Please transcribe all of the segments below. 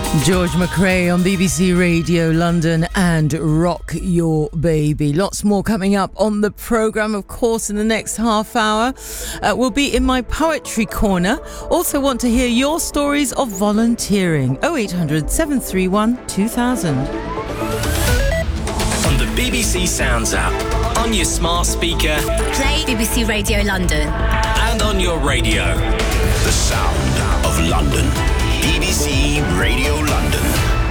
George McRae on BBC Radio London and Rock Your Baby. Lots more coming up on the programme, of course, in the next half hour. We'll be in my poetry corner. Also want to hear your stories of volunteering. 0800 731 2000. On the BBC Sounds app, on your smart speaker, play BBC Radio London. And on your radio. The sound of London. BBC Radio London.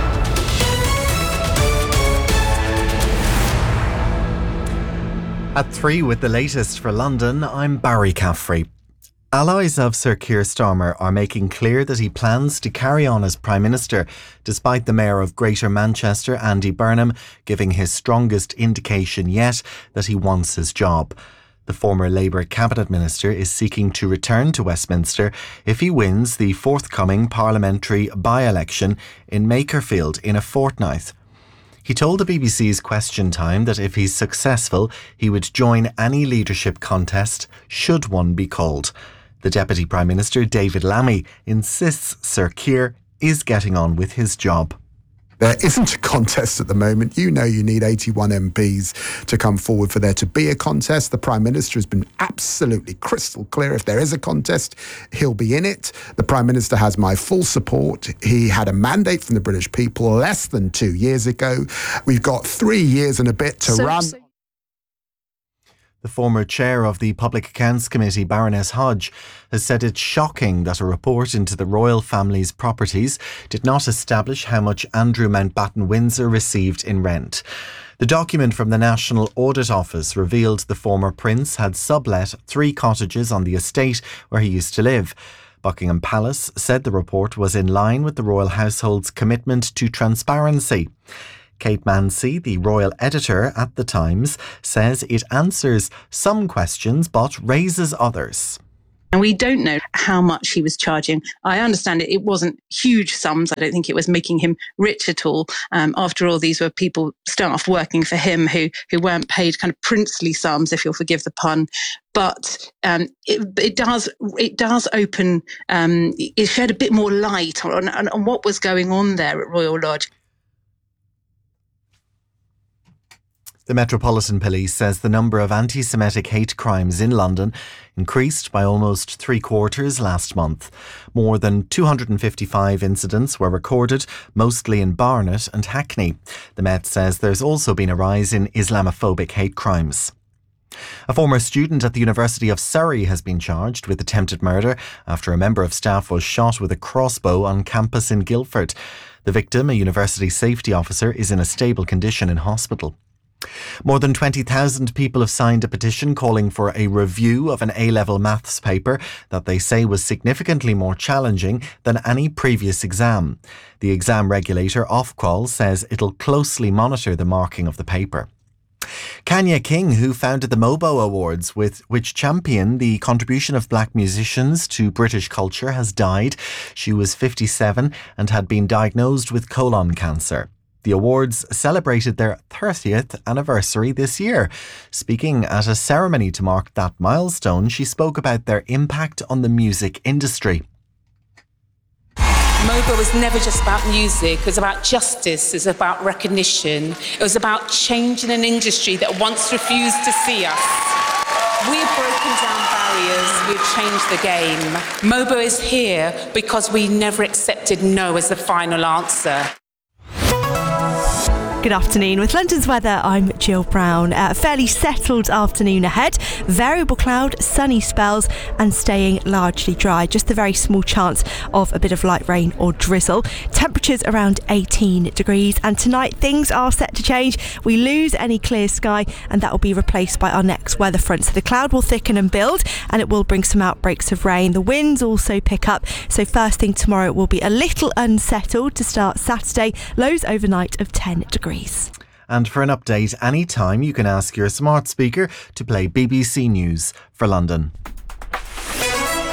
At 3 with the latest for London, I'm Barry Caffrey. Allies of Sir Keir Starmer are making clear that he plans to carry on as Prime Minister, despite the Mayor of Greater Manchester, Andy Burnham, giving his strongest indication yet that he wants his job. The former Labour Cabinet Minister is seeking to return to Westminster if he wins the forthcoming parliamentary by-election in Makerfield in a fortnight. He told the BBC's Question Time that if he's successful, he would join any leadership contest, should one be called. The Deputy Prime Minister, David Lammy, insists Sir Keir is getting on with his job. There isn't a contest at the moment. You know you need 81 MPs to come forward for there to be a contest. The Prime Minister has been absolutely crystal clear. If there is a contest, he'll be in it. The Prime Minister has my full support. He had a mandate from the British people less than 2 years ago. We've got 3 years and a bit to run. The former chair of the Public Accounts Committee, Baroness Hodge, has said it's shocking that a report into the royal family's properties did not establish how much Andrew Mountbatten Windsor received in rent. The document from the National Audit Office revealed the former prince had sublet 3 cottages on the estate where he used to live. Buckingham Palace said the report was in line with the royal household's commitment to transparency. Kate Mancy, the royal editor at The Times, says it answers some questions but raises others. And we don't know how much he was charging. I understand it wasn't huge sums. I don't think it was making him rich at all. After all, these were people, staff working for him who weren't paid kind of princely sums, if you'll forgive the pun. But it does open, it shed a bit more light on what was going on there at Royal Lodge. The Metropolitan Police says the number of anti-Semitic hate crimes in London increased by almost 3/4 last month. More than 255 incidents were recorded, mostly in Barnet and Hackney. The Met says there's also been a rise in Islamophobic hate crimes. A former student at the University of Surrey has been charged with attempted murder after a member of staff was shot with a crossbow on campus in Guildford. The victim, a university safety officer, is in a stable condition in hospital. More than 20,000 people have signed a petition calling for a review of an A-level maths paper that they say was significantly more challenging than any previous exam. The exam regulator, Ofqual, says it'll closely monitor the marking of the paper. Kanya King, who founded the MOBO Awards, which champion the contribution of black musicians to British culture, has died. She was 57 and had been diagnosed with colon cancer. The awards celebrated their 30th anniversary this year. Speaking at a ceremony to mark that milestone, she spoke about their impact on the music industry. MOBO was never just about music. It was about justice. It was about recognition. It was about changing an industry that once refused to see us. We've broken down barriers. We've changed the game. MOBO is here because we never accepted no as the final answer. Good afternoon. With London's weather, I'm Jill Brown. A fairly settled afternoon ahead. Variable cloud, sunny spells and staying largely dry. Just a very small chance of a bit of light rain or drizzle. Temperatures around 18 degrees. And tonight things are set to change. We lose any clear sky and that will be replaced by our next weather front. So the cloud will thicken and build and it will bring some outbreaks of rain. The winds also pick up. So first thing tomorrow it will be a little unsettled to start Saturday. Lows overnight of 10 degrees. And for an update anytime, you can ask your smart speaker to play BBC News for London.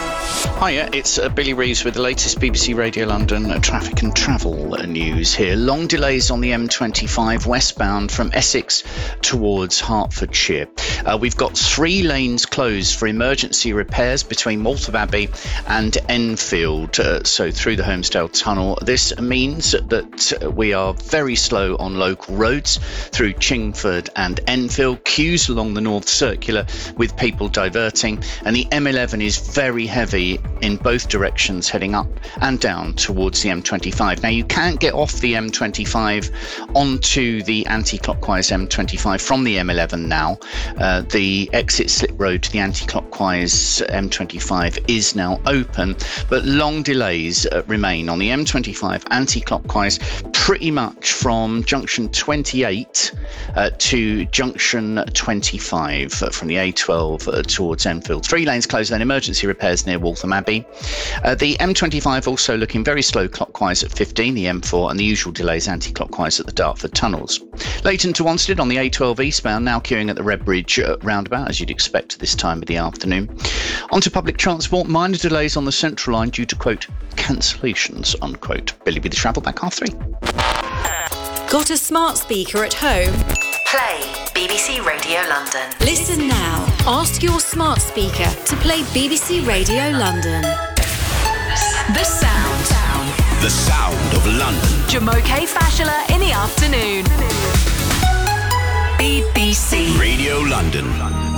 Hiya, it's Billy Reeves with the latest BBC Radio London traffic and travel news here. Long delays on the M25 westbound from Essex towards Hertfordshire. We've got 3 lanes closed for emergency repairs between Waltham Abbey and Enfield, so through the Holmesdale Tunnel. This means that we are very slow on local roads through Chingford and Enfield, queues along the North Circular with people diverting, and the M11 is very heavy in both directions heading up and down towards the M25. Now, you can't get off the M25 onto the anti-clockwise M25 from the M11 now. The exit slip road to the anti-clockwise M25 is now open, but long delays remain on the M25 anti-clockwise pretty much from junction 28 to junction 25 from the A12 towards Enfield. 3 lanes closed, then emergency repairs near Waltham Abbey. The M25 also looking very slow clockwise at 15, the M4, and the usual delays anti-clockwise at the Dartford tunnels. Leighton to Wanstead on the A12 eastbound, now queuing at the Redbridge roundabout, as you'd expect this time of the afternoon. Onto public transport, minor delays on the Central Line due to, quote, cancellations, unquote. Billy with the travel back 3:30. Got a smart speaker at home? Play BBC Radio London. Listen now. Ask your smart speaker to play BBC Radio London. The sound. The sound of London. Jumoke Fashola in the afternoon. BBC Radio London.